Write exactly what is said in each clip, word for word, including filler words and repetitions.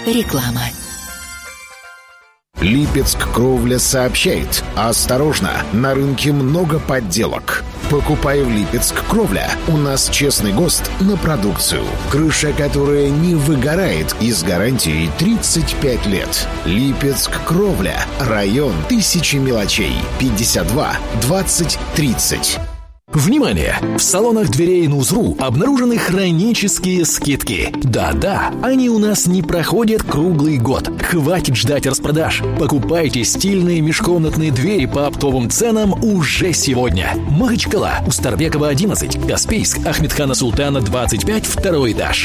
Реклама. Липецк Кровля сообщает: осторожно, на рынке много подделок. Покупай в Липецк Кровля. У нас честный ГОСТ на продукцию. Крыша, которая не выгорает, и с гарантией тридцать пять лет. Липецк Кровля. Район Тысячи мелочей. пятьдесят два двадцать тридцать. Внимание! В салонах дверей Нузру обнаружены хронические скидки. Да-да, они у нас не проходят круглый год. Хватит ждать распродаж. Покупайте стильные межкомнатные двери по оптовым ценам уже сегодня. Махачкала, Устарбекова, одиннадцать, Каспийск, Ахмедхана Султана, двадцать пять, второй этаж.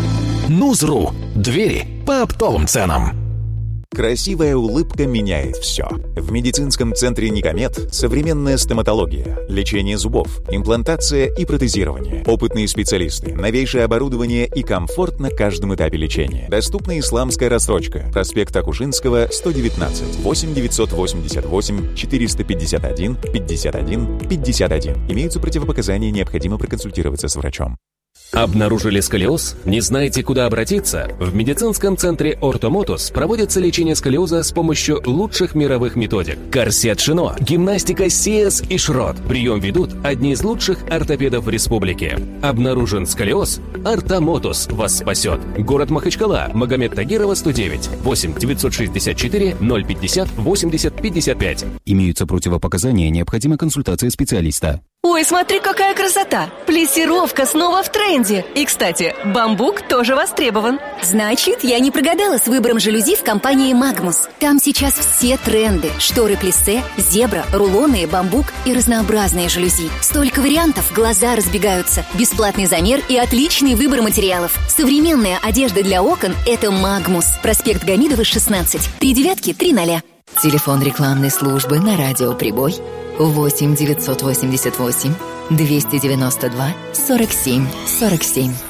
Нузру. Двери по оптовым ценам. Красивая улыбка меняет все. В медицинском центре «Никомед» современная стоматология, лечение зубов, имплантация и протезирование. Опытные специалисты, новейшее оборудование и комфорт на каждом этапе лечения. Доступна исламская рассрочка. Проспект Акушинского, сто девятнадцать, восемь девятьсот восемьдесят восемь четыреста пятьдесят один пятьдесят один пятьдесят один. Имеются противопоказания, необходимо проконсультироваться с врачом. Обнаружили сколиоз? Не знаете, куда обратиться? В медицинском центре «Ортомотус» проводится лечение сколиоза с помощью лучших мировых методик. Корсет Шино, гимнастика Сиэс и Шрот. Прием ведут одни из лучших ортопедов республики. Обнаружен сколиоз? «Ортомотус» вас спасет. Город Махачкала, Магомед Тагирова, сто девять, восемь девятьсот шестьдесят четыре ноль пятьдесят восемьдесят пятьдесят пять. Имеются противопоказания, необходима консультация специалиста. Ой, смотри, какая красота! Плессировка снова в тренде. И, кстати, бамбук тоже востребован. Значит, я не прогадала с выбором жалюзи в компании «Магмус». Там сейчас все тренды. Шторы плиссе, зебра, рулоны, бамбук и разнообразные жалюзи. Столько вариантов, глаза разбегаются. Бесплатный замер и отличный выбор материалов. Современная одежда для окон – это «Магмус». Проспект Гамидова, шестнадцать. Три девятки, три ноля. Телефон рекламной службы на радио «Прибой» восемь девятьсот восемьдесят восемь двести девяносто два сорок семь сорок семь.